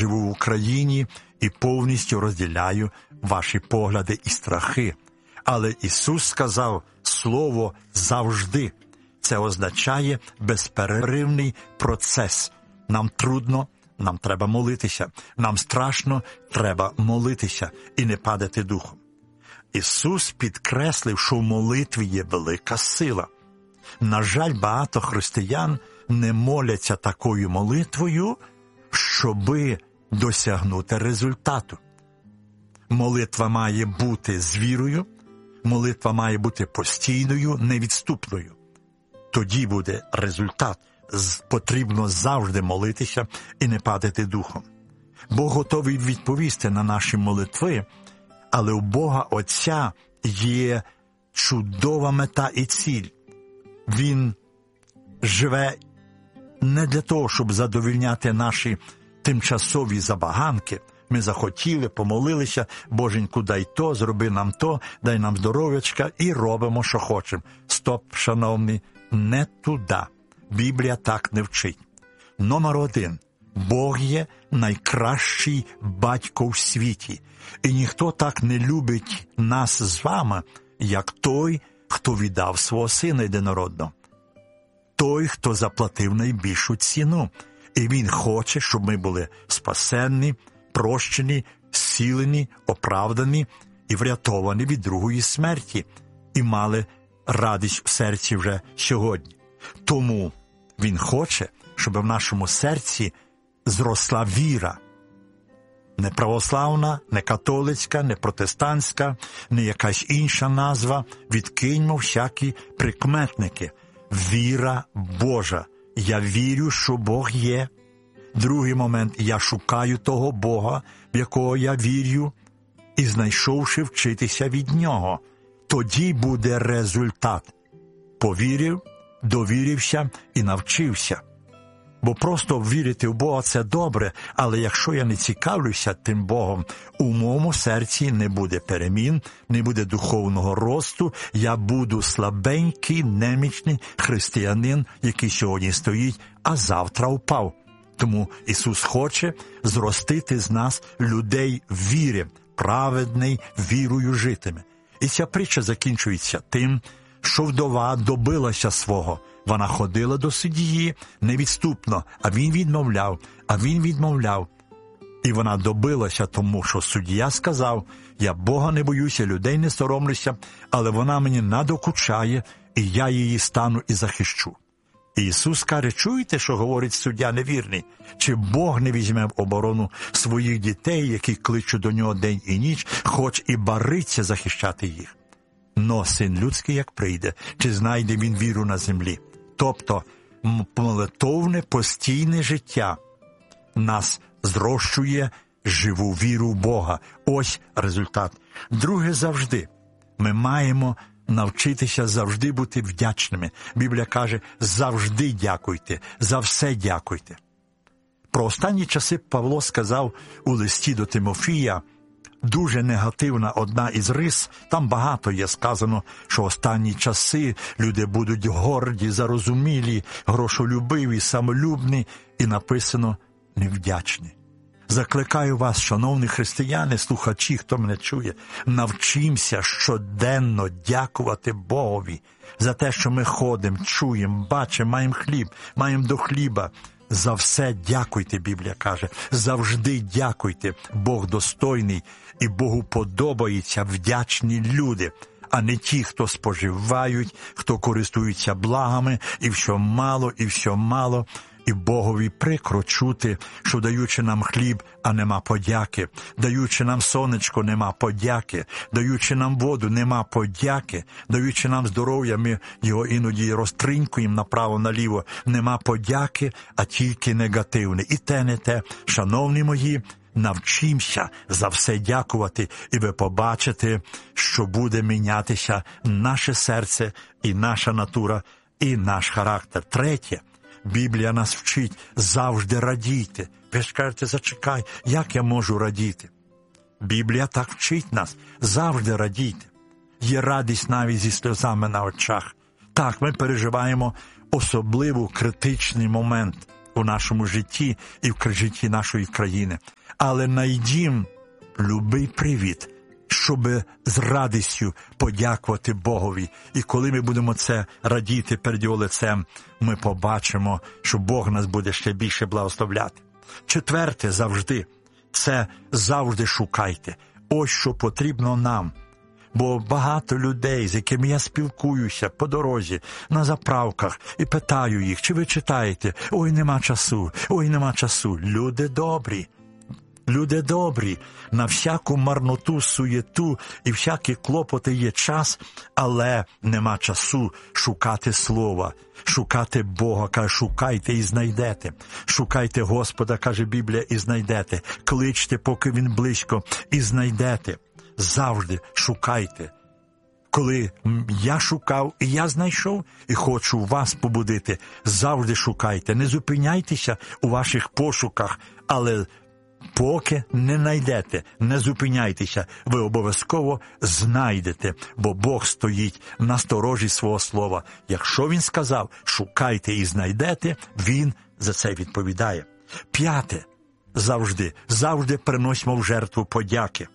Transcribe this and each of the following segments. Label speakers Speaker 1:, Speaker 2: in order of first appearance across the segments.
Speaker 1: живу в Україні і повністю розділяю ваші погляди і страхи. Але Ісус сказав слово «завжди». Це означає безперервний процес. Нам трудно, нам треба молитися. Нам страшно, треба молитися і не падати духом. Ісус підкреслив, що в молитві є велика сила. На жаль, багато християн не моляться такою молитвою, щоби досягнути результату. Молитва має бути з вірою, молитва має бути постійною, невідступною. Тоді буде результат. Потрібно завжди молитися і не падати духом. Бог готовий відповісти на наші молитви, але у Бога Отця є чудова мета і ціль. Він живе не для того, щоб задовольняти наші тимчасові забаганки. Ми захотіли, помолилися, Боженьку, дай то, зроби нам то, дай нам здоров'ячка і робимо, що хочемо. Стоп, шановні, не туди. Біблія так не вчить. Номер 1. Бог є найкращий батько в світі. І ніхто так не любить нас з вами, як той, хто віддав свого сина єдинородного. Той, хто заплатив найбільшу ціну. І він хоче, щоб ми були спасенні, прощені, зцілені, оправдані і врятовані від другої смерті. І мали радість в серці вже сьогодні. Тому він хоче, щоб в нашому серці зросла віра. Не православна, не католицька, не протестантська, не якась інша назва. Відкиньмо всякі прикметники. Віра Божа. Я вірю, що Бог є. Другий момент. Я шукаю того Бога, в якого я вірю, і знайшовши вчитися від Нього. Тоді буде результат. Повірив, довірився і навчився. Бо просто вірити в Бога – це добре, але якщо я не цікавлюся тим Богом, у моєму серці не буде перемін, не буде духовного росту, я буду слабенький, немічний християнин, який сьогодні стоїть, а завтра впав. Тому Ісус хоче зростити з нас людей віри, праведний, вірою житиме. І ця притча закінчується тим, що вдова добилася свого. Вона ходила до судді невідступно, а він відмовляв. І вона добилася тому, що суддя сказав, я Бога не боюся, людей не соромлюся, але вона мені надокучає, і я її стану і захищу. І Ісус каже, чуєте, що говорить суддя невірний? Чи Бог не візьме в оборону своїх дітей, які кличуть до нього день і ніч, хоч і бариться захищати їх? Но син людський, як прийде, чи знайде він віру на землі? Тобто, молитовне, постійне життя нас зрощує живу віру в Бога. Ось результат. Друге, завжди. Ми маємо навчитися завжди бути вдячними. Біблія каже, завжди дякуйте, за все дякуйте. Про останні часи Павло сказав у листі до Тимофія, дуже негативна одна із рис, там багато є сказано, що останні часи люди будуть горді, зарозумілі, грошолюбиві, самолюбні, і написано невдячні. Закликаю вас, шановні християни, слухачі, хто мене чує, навчимося щоденно дякувати Богові за те, що ми ходимо, чуємо, бачимо, маємо хліб, маємо до хліба. За все дякуйте, Біблія каже. Завжди дякуйте. Бог достойний і Богу подобаються вдячні люди, а не ті, хто споживають, хто користуються благами, і все мало. І Богові прикро чути, що даючи нам хліб, а нема подяки, даючи нам сонечко, нема подяки, даючи нам воду, нема подяки, даючи нам здоров'я, ми його іноді розтринькуємо направо-наліво, нема подяки, а тільки негативне. І те не те. Шановні мої, навчимося за все дякувати, і ви побачите, що буде мінятися наше серце, і наша натура, і наш характер. Третє. Біблія нас вчить завжди радійте. Ви ж кажете, зачекай, як я можу радіти? Біблія так вчить нас, завжди радійте. Є радість навіть зі сльозами на очах. Так, ми переживаємо особливо критичний момент, у нашому житті і в житті нашої країни. Але найдім любий привід, щоб з радістю подякувати Богові. І коли ми будемо це радіти перед Його лицем, ми побачимо, що Бог нас буде ще більше благословляти. Четверте, завжди. Це завжди шукайте. Ось що потрібно нам. Бо багато людей, з якими я спілкуюся по дорозі, на заправках, і питаю їх, чи ви читаєте? Ой, нема часу, ой, нема часу. Люди добрі. Люди добрі, на всяку марноту, суєту і всякі клопоти є час, але нема часу шукати слова, шукати Бога, каже, шукайте і знайдете. Шукайте Господа, каже Біблія, і знайдете. Кличте, поки Він близько, і знайдете. Завжди шукайте. Коли я шукав, і я знайшов, і хочу вас побудити, завжди шукайте. Не зупиняйтеся у ваших пошуках, але поки не знайдете, не зупиняйтеся, ви обов'язково знайдете, бо Бог стоїть на сторожі свого слова. Якщо Він сказав, шукайте і знайдете, Він за це відповідає. П'яте, завжди приносимо в жертву подяки.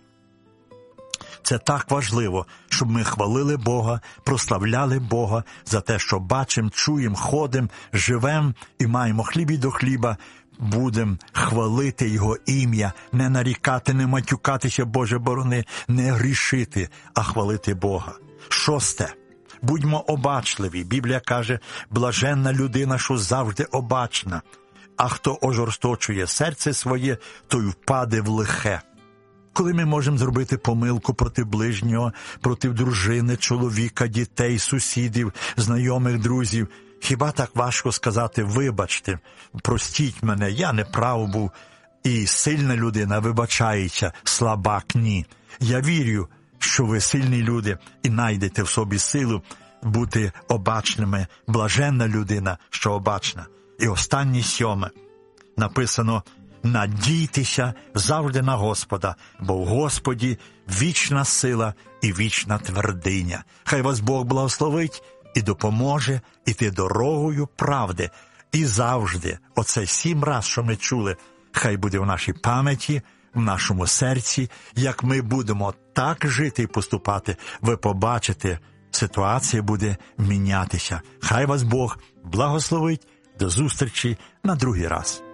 Speaker 1: Це так важливо, щоб ми хвалили Бога, прославляли Бога за те, що бачимо, чуємо, ходимо, живемо і маємо хліб і до хліба. Будемо хвалити Його ім'я, не нарікати, не матюкатися, Боже борони, не грішити, а хвалити Бога. Шосте. Будьмо обачливі. Біблія каже, блаженна людина, що завжди обачна, а хто ожорсточує серце своє, той впаде в лихе. Коли ми можемо зробити помилку проти ближнього, проти дружини, чоловіка, дітей, сусідів, знайомих, друзів, хіба так важко сказати «вибачте, простіть мене, я не прав був». І сильна людина вибачається, слабак – ні. Я вірю, що ви сильні люди і знайдете в собі силу бути обачними. Блаженна людина, що обачна. І останнє 7. Написано «Надійтеся завжди на Господа, бо в Господі вічна сила і вічна твердиня». Хай вас Бог благословить і допоможе іти дорогою правди. І завжди, оце 7 раз, що ми чули, хай буде в нашій пам'яті, в нашому серці. Як ми будемо так жити і поступати, ви побачите, ситуація буде мінятися. Хай вас Бог благословить. До зустрічі на другий раз.